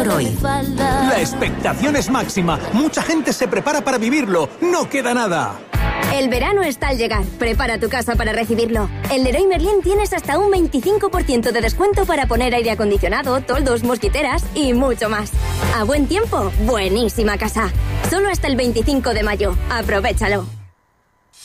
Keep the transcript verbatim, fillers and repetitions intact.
por hoy. La expectación es máxima. Mucha gente se prepara para vivirlo. No queda nada. El verano está al llegar. Prepara tu casa para recibirlo. En Leroy Merlin tienes hasta un veinticinco por ciento de descuento para poner aire acondicionado, toldos, mosquiteras y mucho más. A buen tiempo, buenísima casa. Solo hasta el veinticinco de mayo. Aprovéchalo.